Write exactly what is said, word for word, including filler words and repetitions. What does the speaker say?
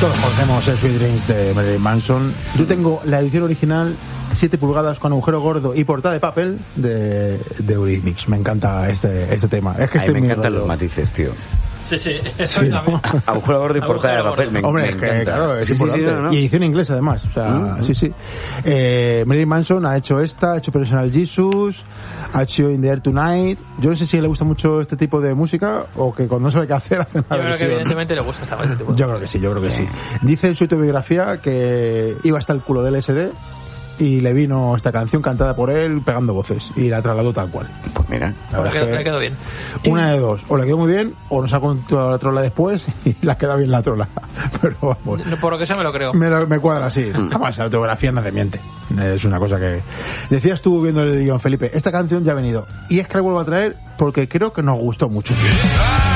Todos conocemos el Sweet Dreams de Marilyn Manson. Yo tengo la edición original, siete pulgadas con agujero gordo y portada de papel de, de Eurythmics. Me encanta este este tema. Es que a este mí me es encantan rollo. los matices, tío. Sí, sí, eso sí, también. Agujero gordo y portada de papel, me, Hombre, me es que, encanta. claro, es Sí, sí, importante. sí, no, no. Y edición inglesa, además. O sea, Mm. sí, sí. Eh, Marilyn Manson ha hecho esta, ha hecho Personal Jesus, ha hecho In the Air Tonight. Yo no sé si le gusta mucho este tipo de música o que cuando no sabe qué hacer hace una Yo creo que versión. evidentemente le gusta esta este tipo de Yo creo que sí, yo creo que sí. Dice en su autobiografía que iba hasta el culo del L S D y le vino esta canción cantada por él pegando voces y la trasladó tal cual. Pues mira, La verdad le es quedó, que le quedó bien. una de dos, o le quedó muy bien o nos ha contado la trola después y la queda bien la trola. Pero vamos, No, por lo que sea me lo creo. me, lo- me cuadra así. Además, la autobiografía no te miente. Es una cosa que... Decías tú viendo el guión, Felipe, esta canción ya ha venido y es que la vuelvo a traer porque creo que nos gustó mucho.